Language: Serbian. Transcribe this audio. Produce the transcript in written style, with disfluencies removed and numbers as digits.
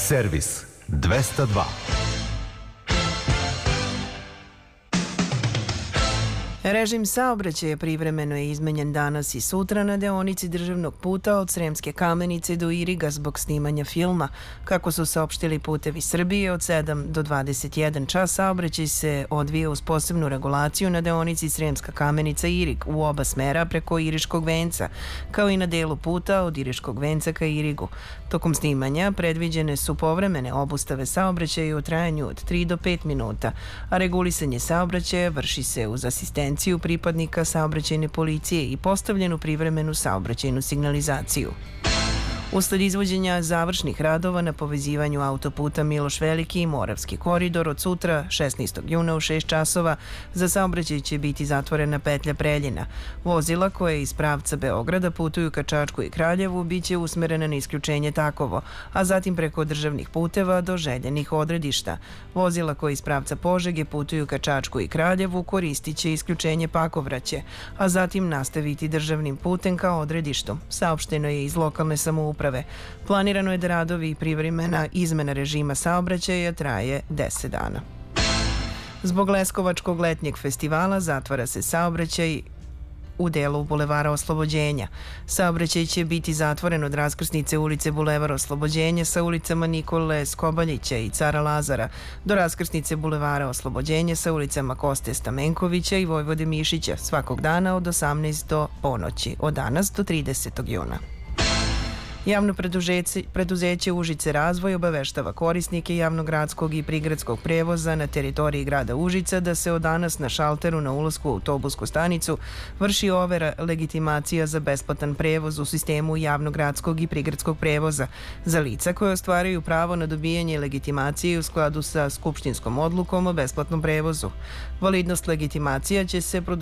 Servis 202. Režim saobraćaja privremeno je izmenjen danas i sutra na deonici državnog puta od Sremske Kamenice do Iriga zbog snimanja filma. Kako su saopštili Putevi Srbije, od 7 do 21 čas saobraćaj se odvija uz posebnu regulaciju na deonici Sremska Kamenica-Irig u oba smera preko Iriškog venca, kao i na delu puta od Iriškog venca ka Irigu. Tokom snimanja predviđene su povremene obustave saobraćaja u trajanju od 3 do 5 minuta, a regulisanje saobraćaja vrši se uz asistenciju pripadnika saobraćajne policije i postavljenu privremenu saobraćajnu signalizaciju. Usled izvođenja završnih radova na povezivanju autoputa Miloš Veliki i Moravski koridor od sutra, 16. juna u 6 časova, za saobraćaj će biti zatvorena petlja Preljina. Vozila koje iz pravca Beograda putuju ka Čačku i Kraljevu biće usmerena na isključenje Takovo, a zatim preko državnih puteva do željenih odredišta. Vozila koje iz pravca Požege putuju ka Čačku i Kraljevu koristit će isključenje Pakovraće, a zatim nastaviti državnim putem ka odredištu. Saopšteno je iz lokalne samouprave. Planirano je da radovi i privremena izmena režima saobraćaja traje 10 dana. Zbog Leskovačkog letnjeg festivala zatvara se saobraćaj u delu Bulevara Oslobođenja. Saobraćaj će biti zatvoren od raskrsnice ulice Bulevar Oslobođenja sa ulicama Nikole Skobaljića i Cara Lazara do raskrsnice Bulevara Oslobođenja sa ulicama Koste Stamenkovića i Vojvode Mišića svakog dana od 18 do ponoći, od danas do 30. juna. Javno preduzeće Užice Razvoj obaveštava korisnike javnogradskog i prigradskog prevoza na teritoriji grada Užica da se od danas na šalteru na ulasku u autobusku stanicu vrši overa legitimacija za besplatan prevoz u sistemu javnogradskog i prigradskog prevoza za lica koje ostvaruju pravo na dobijanje legitimacije u skladu sa skupštinskom odlukom o besplatnom prevozu. Validnost legitimacija će se produžiti